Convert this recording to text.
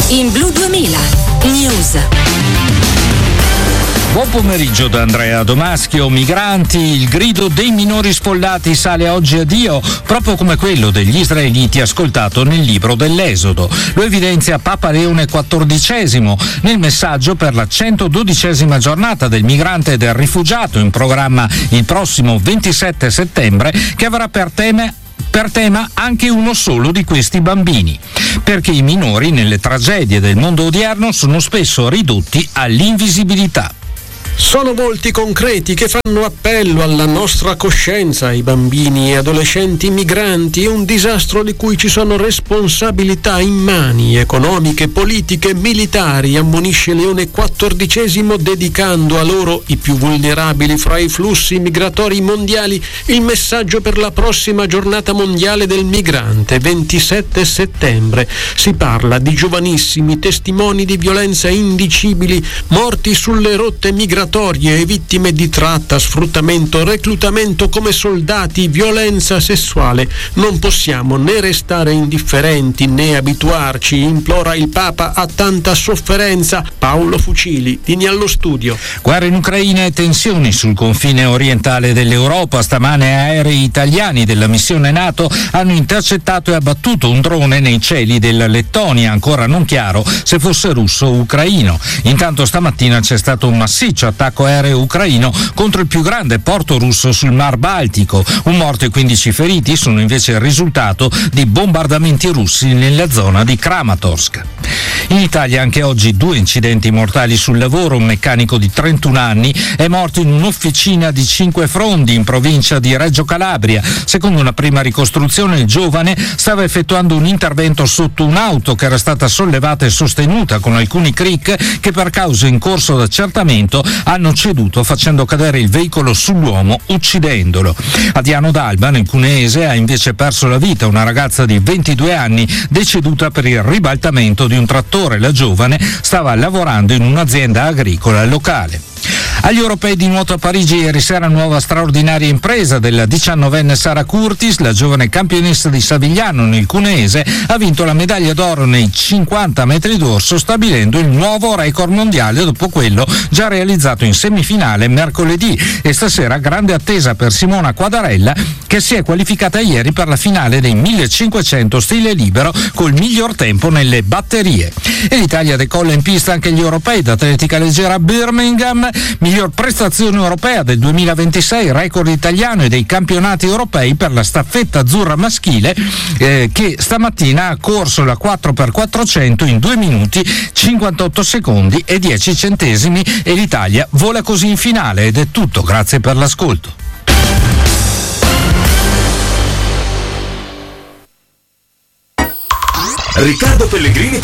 In Blu 2000 News. Buon pomeriggio da Andrea Domaschio. Migranti, il grido dei minori sfollati sale oggi a Dio, proprio come quello degli israeliti ascoltato nel libro dell'Esodo. Lo evidenzia Papa Leone XIV nel messaggio per la 112esima giornata del migrante e del rifugiato, in programma il prossimo 27 settembre, che avrà per tema anche uno solo di questi bambini, perché i minori nelle tragedie del mondo odierno sono spesso ridotti all'invisibilità. Sono volti concreti che fanno appello alla nostra coscienza. I bambini e adolescenti migranti è un disastro di cui ci sono responsabilità immani, economiche, politiche, militari, ammonisce Leone XIV, dedicando a loro, i più vulnerabili fra i flussi migratori mondiali, il messaggio per la prossima giornata mondiale del migrante, 27 settembre. Si parla di giovanissimi testimoni di violenza indicibili, morti sulle rotte migratorie e vittime di tratta, sfruttamento, reclutamento come soldati, violenza sessuale. Non possiamo né restare indifferenti né abituarci, implora il Papa, a tanta sofferenza. Paolo Fucili, Dini allo studio. Guerra in Ucraina e tensioni sul confine orientale dell'Europa. Stamane aerei italiani della missione NATO hanno intercettato e abbattuto un drone nei cieli della Lettonia, ancora non chiaro se fosse russo o ucraino. Intanto stamattina c'è stato un massiccio attacco aereo ucraino contro il più grande porto russo sul Mar Baltico. Un morto e 15 feriti sono invece il risultato di bombardamenti russi nella zona di Kramatorsk. In Italia anche oggi 2 incidenti mortali sul lavoro. Un meccanico di 31 anni è morto in un'officina di Cinquefrondi in provincia di Reggio Calabria. Secondo una prima ricostruzione, il giovane stava effettuando un intervento sotto un'auto che era stata sollevata e sostenuta con alcuni crick che, per cause in corso d'accertamento, hanno ceduto, facendo cadere il veicolo sull'uomo, uccidendolo. A Diano d'Alba, nel Cuneese, ha invece perso la vita una ragazza di 22 anni deceduta per il ribaltamento di un trattore. La giovane stava lavorando in un'azienda agricola locale. Agli europei di nuoto a Parigi ieri sera, nuova straordinaria impresa della 19enne Sara Curtis. La giovane campionessa di Savigliano nel Cuneese ha vinto la medaglia d'oro nei 50 metri d'orso, stabilendo il nuovo record mondiale dopo quello già realizzato in semifinale mercoledì. E stasera grande attesa per Simona Quadarella, che si è qualificata ieri per la finale dei 1500 stile libero col miglior tempo nelle batterie. E l'Italia decolla in pista anche gli europei d'atletica leggera a Birmingham. Miglior prestazione europea del 2026, record italiano e dei campionati europei per la staffetta azzurra maschile, che stamattina ha corso la 4x400 in 2 minuti 58 secondi e 10 centesimi e l'Italia vola così in finale. Ed è tutto, grazie per l'ascolto. Riccardo Pellegrini